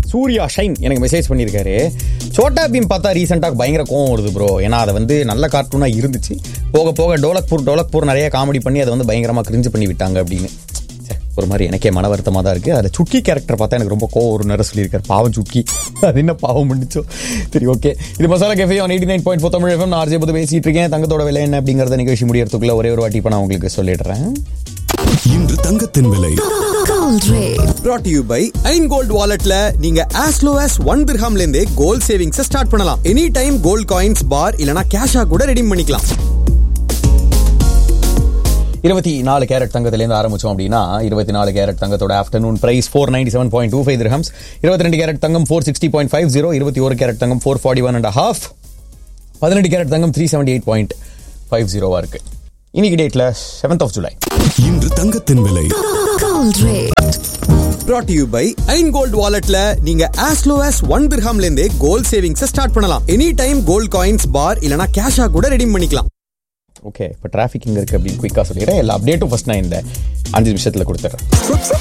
Surya shine எனக்கு message பண்ணியிருக்காரு. சோட்டா பீம் பார்த்தா ரீசெண்டாக பயங்கர கோவம் வருது ப்ரோ. ஏன்னா அதை வந்து நல்ல கார்ட்டூனாக இருந்துச்சு, போக போக டோலக்பூர் நிறைய காமெடி பண்ணி அதை வந்து பயங்கரமாக கிரிஞ்சு பண்ணி விட்டாங்க அப்படின்னு. ஒரு மாதிரி எனக்கே மன வருத்தமாக தான் இருக்குது. அதில் சுட்கி கேரக்டர் பார்த்தா எனக்கு ரொம்ப கோவம் ஒரு நேரம் சொல்லியிருக்காரு. பாவம் சுட்கி, அது என்ன பாவம் பண்ணிச்சோ. சரி, ஓகே. இது masala cafe on 89.4 Tamil FM. நான் ஆர்ஜே போது பேசிட்டு இருக்கேன். தங்கத்தோட விலை என்ன அப்படிங்கிறத நிகழ்ச்சி முடியறதுக்குள்ள ஒரே ஒரு வாட்டி இப்போ நான் உங்களுக்கு சொல்லிடுறேன். இன்று தங்கத்தின் விலை brought to you by Ain Gold Walletல நீங்க as low as 1 dirhamல இருந்தே கோல்ட் சேவிங்ஸ் ஸ்டார்ட் பண்ணலாம். எனி டைம் கோல்ட் காயின்ஸ் பார் இல்லனா கேஷா கூட ரெடீம் பண்ணிக்கலாம். 24 கேரட் தங்கத்திலேருந்து ஆரம்பிச்சோம் அப்படின்னா 24 கேரட் தங்கத்தோட ஆஃப்டர்நூன் பிரைஸ் 497.25 dirhams. 22 கேரட் தங்கம் 460.50, 21 கேரட் தங்கம் 441.5, 18 கேரட் தங்கம் 378.50 இருக்கு. இன்னைக்கு டேட்ல 7th of July. இன்று தங்கத்தின் விலை brought to you by Ain Gold Walletல நீங்க as low as 1 dirhamல இருந்தே கோல்ட் சேவிங்ஸ் ஸ்டார்ட் பண்ணலாம். எனி டைம் கோல்ட் காயின்ஸ் பார் இல்லனா கேஷா கூட ரெடீம் பண்ணிக்கலாம். ஓகே, இப்போ டிராஃபிக் இங்கே இருக்குது அப்படின்னு குயிக்காக சொல்லிடுறேன். எல்லா அப்டேட்டும் ஃபர்ஸ்ட் நான் இந்த 5 நிமிஷத்தில் கொடுத்துட்றேன்.